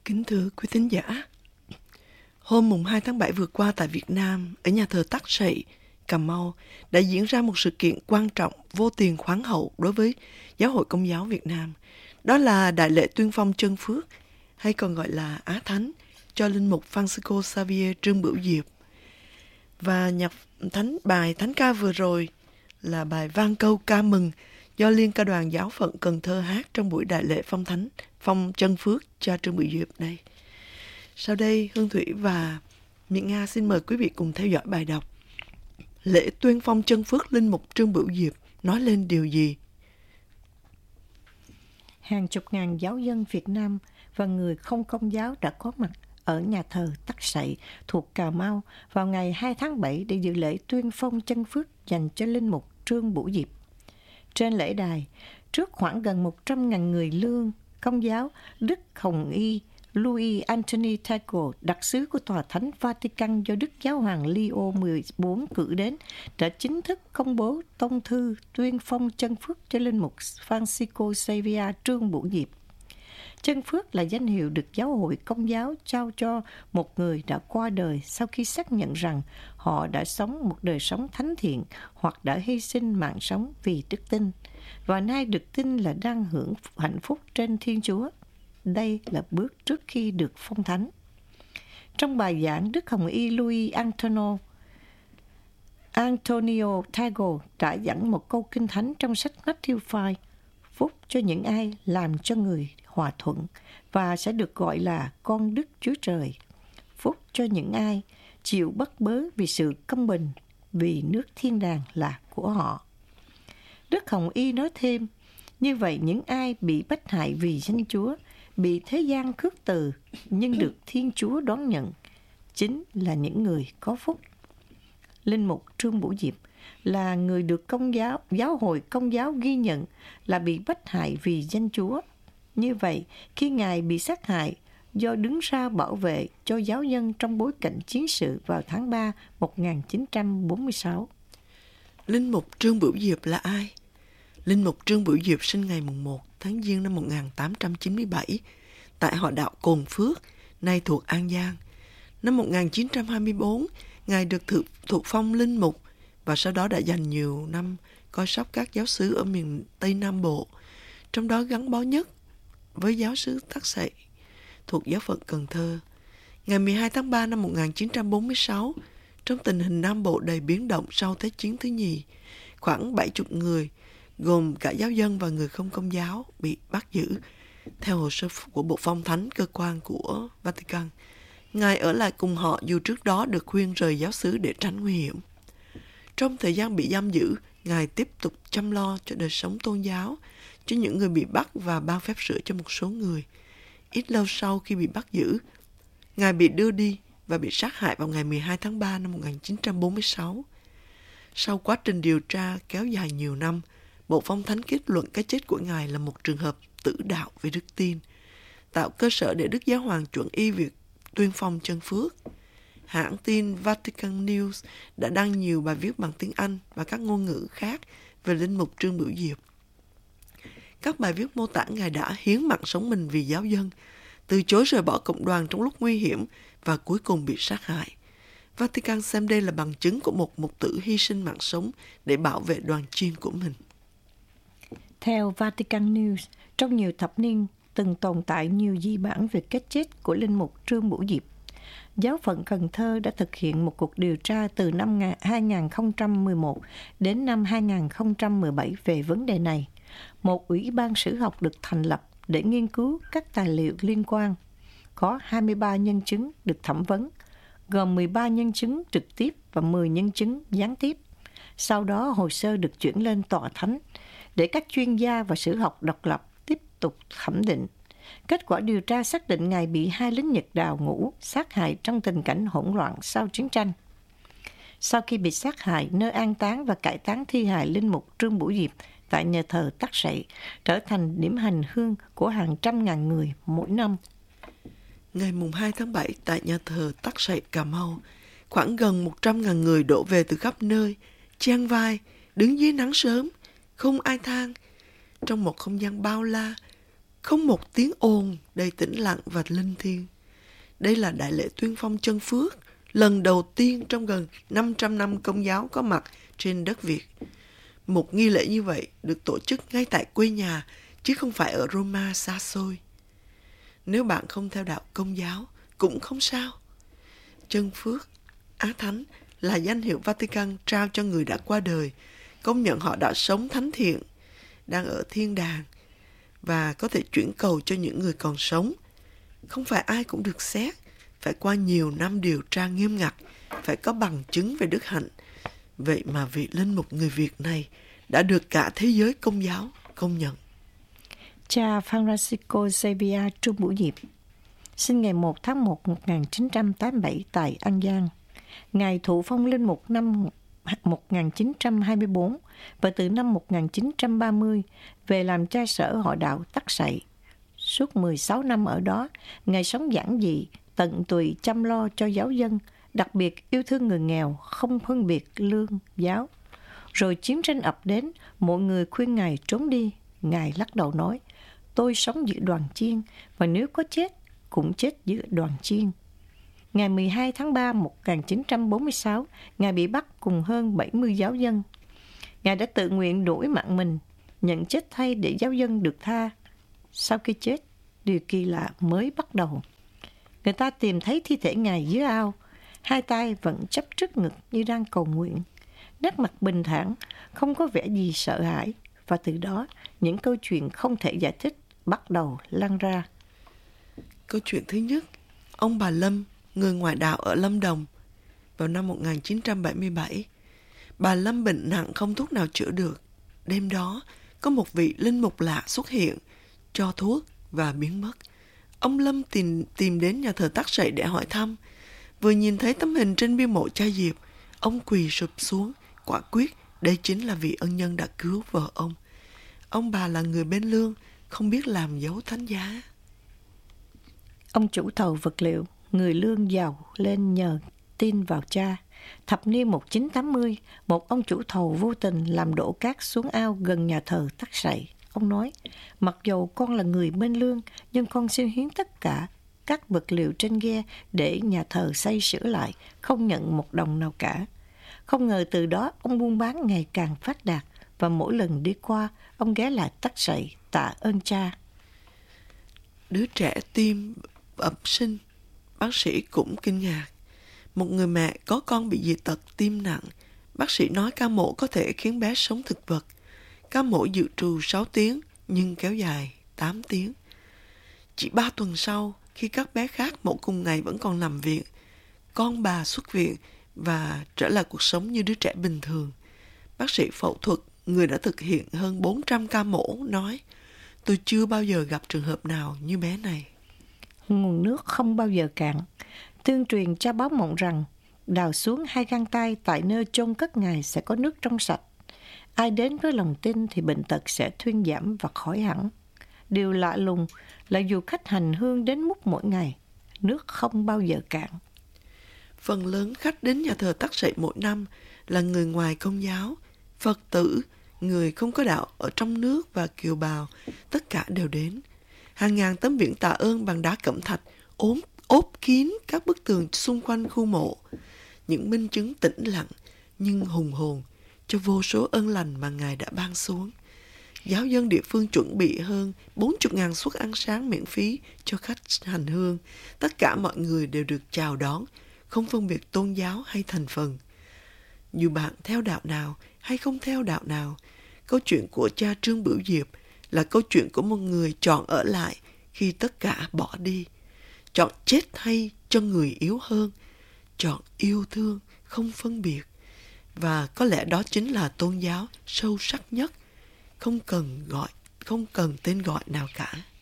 Kính thưa quý thính giả, hôm mùng 2 tháng 7 vừa qua tại Việt Nam, ở nhà thờ Tắc Sậy, Cà Mau, đã diễn ra một sự kiện quan trọng, vô tiền khoáng hậu đối với Giáo hội Công giáo Việt Nam. Đó là Đại lễ tuyên phong chân phước, hay còn gọi là Á Thánh, cho Linh mục Francisco Xavier Trương Bửu Diệp. Và nhạc bài thánh ca vừa rồi là bài vang câu ca mừng do Liên ca đoàn giáo phận Cần Thơ hát trong buổi đại lễ phong chân phước cho Trương Bửu Diệp đây. Sau đây, Hương Thủy và Miện Nga xin mời quý vị cùng theo dõi bài đọc. Lễ tuyên phong chân phước Linh mục Trương Bửu Diệp nói lên điều gì? Hàng chục ngàn giáo dân Việt Nam và người không công giáo đã có mặt ở nhà thờ Tắc Sậy thuộc Cà Mau vào ngày 2 tháng 7 để dự lễ tuyên phong chân phước dành cho Linh mục Trương Bửu Diệp. Trên lễ đài, trước khoảng gần 100.000 người lương, công giáo, Đức Hồng Y Louis Anthony Tagle, đặc sứ của Tòa Thánh Vatican do Đức Giáo hoàng Leo XIV cử đến, đã chính thức công bố tông thư tuyên phong chân phước cho Linh mục Francisco Xavier Trương Bửu Diệp. Chân phước là danh hiệu được Giáo hội Công giáo trao cho một người đã qua đời sau khi xác nhận rằng họ đã sống một đời sống thánh thiện hoặc đã hy sinh mạng sống vì đức tin, và nay được tin là đang hưởng hạnh phúc trên Thiên Chúa. Đây là bước trước khi được phong thánh. Trong bài giảng, Đức Hồng Y Louis Antonio Tagle đã dẫn một câu kinh thánh trong sách Matthew 5: phúc cho những ai làm cho người hòa thuận và sẽ được gọi là con Đức Chúa Trời. Phúc cho những ai chịu bắt bớ vì sự công bình, vì nước thiên đàng là của họ. Đức Hồng Y nói thêm, như vậy những ai bị bách hại vì danh Chúa, bị thế gian khước từ nhưng được Thiên Chúa đón nhận, chính là những người có phúc. Linh mục Trương Bửu Diệp là người được Giáo hội Công giáo ghi nhận là bị bách hại vì danh Chúa. Như vậy, khi Ngài bị sát hại do đứng ra bảo vệ cho giáo dân trong bối cảnh chiến sự vào tháng 3 1946. Linh mục Trương Bửu Diệp là ai? Linh mục Trương Bửu Diệp sinh ngày 1 tháng Giêng năm 1897 tại họ đạo Cồn Phước, nay thuộc An Giang. Năm 1924, Ngài được thụ phong linh mục và sau đó đã dành nhiều năm coi sóc các giáo xứ ở miền Tây Nam Bộ, trong đó gắn bó nhất với giáo xứ Tắc Sậy thuộc giáo phận Cần Thơ. Ngày 12 tháng 3 năm 1946, trong tình hình Nam Bộ đầy biến động sau Thế chiến thứ nhì, khoảng 70 người, gồm cả giáo dân và người không công giáo, bị bắt giữ. Theo hồ sơ của Bộ Phong Thánh, cơ quan của Vatican, Ngài ở lại cùng họ dù trước đó được khuyên rời giáo xứ để tránh nguy hiểm. Trong thời gian bị giam giữ, Ngài tiếp tục chăm lo cho đời sống tôn giáo, cho những người bị bắt và ban phép sửa cho một số người. Ít lâu sau khi bị bắt giữ, Ngài bị đưa đi và bị sát hại vào ngày 12 tháng 3 năm 1946. Sau quá trình điều tra kéo dài nhiều năm, Bộ Phong Thánh kết luận cái chết của Ngài là một trường hợp tử đạo về đức tin, tạo cơ sở để Đức Giáo hoàng chuẩn y việc tuyên phong chân phước. Hãng tin Vatican News đã đăng nhiều bài viết bằng tiếng Anh và các ngôn ngữ khác về Linh mục Trương Bửu Diệp. Các bài viết mô tả Ngài đã hiến mạng sống mình vì giáo dân, từ chối rời bỏ cộng đoàn trong lúc nguy hiểm và cuối cùng bị sát hại. Vatican xem đây là bằng chứng của một mục tử hy sinh mạng sống để bảo vệ đoàn chiên của mình. Theo Vatican News, trong nhiều thập niên từng tồn tại nhiều di bản về cái chết của Linh mục Trương Bửu Diệp. Giáo phận Cần Thơ đã thực hiện một cuộc điều tra từ năm 2011 đến năm 2017 về vấn đề này. Một ủy ban sử học được thành lập để nghiên cứu các tài liệu liên quan. Có 23 nhân chứng được thẩm vấn, gồm 13 nhân chứng trực tiếp và 10 nhân chứng gián tiếp. Sau đó hồ sơ được chuyển lên tòa thánh để các chuyên gia và sử học độc lập tiếp tục thẩm định. Kết quả điều tra xác định Ngài bị hai lính Nhật đào ngũ sát hại trong tình cảnh hỗn loạn sau chiến tranh. Sau khi bị sát hại, nơi an táng và cải táng thi hài Linh mục Trương Bửu Diệp tại nhà thờ Tắc Sậy trở thành điểm hành hương của hàng trăm ngàn người mỗi năm. Ngày 2 tháng 7 tại nhà thờ Tắc Sậy, Cà Mau, khoảng gần 100.000 người đổ về từ khắp nơi, chan vai, đứng dưới nắng sớm, không ai than, trong một không gian bao la, Không một tiếng ồn, đầy tĩnh lặng và linh thiêng. Đây là đại lễ tuyên phong chân phước, lần đầu tiên trong gần 500 năm Công giáo có mặt trên đất Việt. Một nghi lễ như vậy được tổ chức ngay tại quê nhà, chứ không phải ở Roma xa xôi. Nếu bạn không theo đạo Công giáo, cũng không sao. Chân phước, Á Thánh là danh hiệu Vatican trao cho người đã qua đời, công nhận họ đã sống thánh thiện, đang ở thiên đàng, và có thể chuyển cầu cho những người còn sống. Không phải ai cũng được xét, phải qua nhiều năm điều tra nghiêm ngặt, phải có bằng chứng về đức hạnh. Vậy mà vị linh mục người Việt này đã được cả thế giới Công giáo công nhận. Cha Francisco Xavier Trương Bửu Diệp sinh ngày 1 tháng 1 1987 tại An Giang. Ngài thụ phong linh mục năm 1924 và từ năm 1930 về làm cha sở họ đạo Tắc Sậy. Suốt 16 năm ở đó, Ngài sống giản dị, tận tụy chăm lo cho giáo dân, đặc biệt yêu thương người nghèo, không phân biệt lương, giáo. Rồi chiến tranh ập đến, mọi người khuyên Ngài trốn đi. Ngài lắc đầu nói, tôi sống giữa đoàn chiên, và nếu có chết, cũng chết giữa đoàn chiên. Ngày 12 tháng 3 1946, Ngài bị bắt cùng hơn 70 giáo dân. Ngài đã tự nguyện đổi mạng mình, nhận chết thay để giáo dân được tha. Sau khi chết, điều kỳ lạ mới bắt đầu. Người ta tìm thấy thi thể Ngài dưới ao, hai tay vẫn chắp trước ngực như đang cầu nguyện. Nét mặt bình thản, không có vẻ gì sợ hãi. Và từ đó, những câu chuyện không thể giải thích bắt đầu lan ra. Câu chuyện thứ nhất, ông bà Lâm, người ngoại đạo ở Lâm Đồng. Vào năm 1977, bà Lâm bệnh nặng không thuốc nào chữa được. Đêm đó, có một vị linh mục lạ xuất hiện, cho thuốc và biến mất. Ông Lâm tìm đến nhà thờ Tắc Sậy để hỏi thăm. Vừa nhìn thấy tấm hình trên bia mộ cha Diệp, ông quỳ sụp xuống, quả quyết đây chính là vị ân nhân đã cứu vợ ông. Ông bà là người bên lương, không biết làm dấu thánh giá. Ông chủ thầu vật liệu, người lương giàu lên nhờ tin vào cha. Thập niên 1980, một ông chủ thầu vô tình làm đổ cát xuống ao gần nhà thờ Tắc Sậy. Ông nói, mặc dù con là người bên lương, nhưng con xin hiến tất cả các vật liệu trên ghe để nhà thờ xây sửa lại, không nhận một đồng nào cả. Không ngờ từ đó ông buôn bán ngày càng phát đạt, và mỗi lần đi qua, ông ghé lại Tắc Sậy tạ ơn cha. Đứa trẻ tim bẩm sinh, bác sĩ cũng kinh ngạc. Một người mẹ có con bị dị tật tim nặng, bác sĩ nói ca mổ có thể khiến bé sống thực vật. Ca mổ dự trù 6 tiếng, nhưng kéo dài 8 tiếng. Chỉ 3 tuần sau, khi các bé khác mổ cùng ngày vẫn còn nằm viện, con bà xuất viện và trở lại cuộc sống như đứa trẻ bình thường. Bác sĩ phẫu thuật, người đã thực hiện hơn 400 ca mổ, nói, tôi chưa bao giờ gặp trường hợp nào như bé này. Nguồn nước không bao giờ cạn. Tương truyền cha báo mộng rằng, đào xuống 2 gang tay tại nơi chôn cất Ngài sẽ có nước trong sạch. Ai đến với lòng tin thì bệnh tật sẽ thuyên giảm và khỏi hẳn. Điều lạ lùng là dù khách hành hương đến múc mỗi ngày, nước không bao giờ cạn. Phần lớn khách đến nhà thờ Tắc Sậy mỗi năm là người ngoài Công giáo, Phật tử, người không có đạo ở trong nước và kiều bào, tất cả đều đến. Hàng ngàn tấm biển tạ ơn bằng đá cẩm thạch ốp kín các bức tường xung quanh khu mộ. Những minh chứng tĩnh lặng nhưng hùng hồn cho vô số ơn lành mà Ngài đã ban xuống. Giáo dân địa phương chuẩn bị hơn 40.000 suất ăn sáng miễn phí cho khách hành hương. Tất cả mọi người đều được chào đón, không phân biệt tôn giáo hay thành phần. Dù bạn theo đạo nào hay không theo đạo nào, câu chuyện của cha Trương Bửu Diệp là câu chuyện của một người chọn ở lại khi tất cả bỏ đi, chọn chết thay cho người yếu hơn, chọn yêu thương không phân biệt. Và có lẽ đó chính là tôn giáo sâu sắc nhất, không cần tên gọi nào cả.